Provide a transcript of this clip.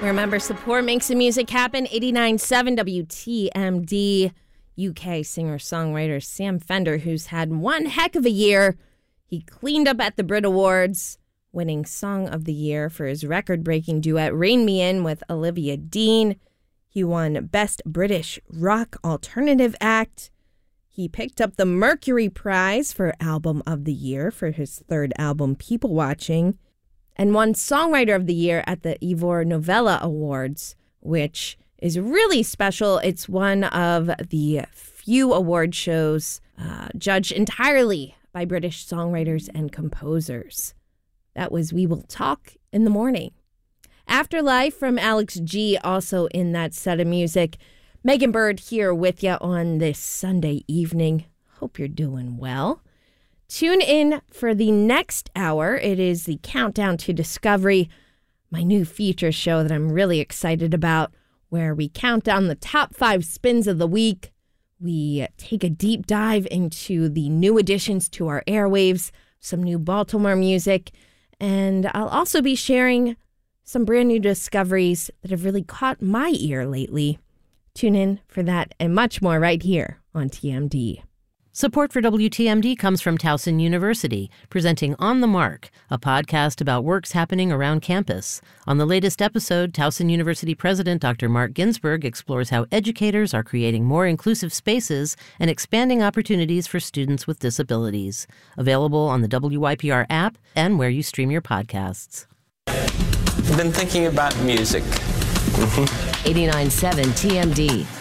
Remember, support makes the music happen. 89.7 WTMD. UK singer-songwriter Sam Fender, who's had one heck of a year. He cleaned up at the Brit Awards, winning Song of the Year for his record-breaking duet Rein Me In with Olivia Dean. He won Best British Rock Alternative Act. He picked up the Mercury Prize for Album of the Year for his third album, People Watching, and won Songwriter of the Year at the Ivor Novella Awards, which is really special. It's one of the few award shows judged entirely by British songwriters and composers. That was We Will Talk in the Morning. Afterlife from Alex G, also in that set of music. Megan Bird here with you on this Sunday evening. Hope you're doing well. Tune in for the next hour. It is the Countdown to Discovery, my new feature show that I'm really excited about, where we count down the top 5 spins of the week. We take a deep dive into the new additions to our airwaves, some new Baltimore music, and I'll also be sharing some brand new discoveries that have really caught my ear lately. Tune in for that and much more right here on TMD. Support for WTMD comes from Towson University, presenting On the Mark, a podcast about works happening around campus. On the latest episode, Towson University President Dr. Mark Ginsberg explores how educators are creating more inclusive spaces and expanding opportunities for students with disabilities. Available on the WYPR app and where you stream your podcasts. I've been thinking about music. 89.7 TMD.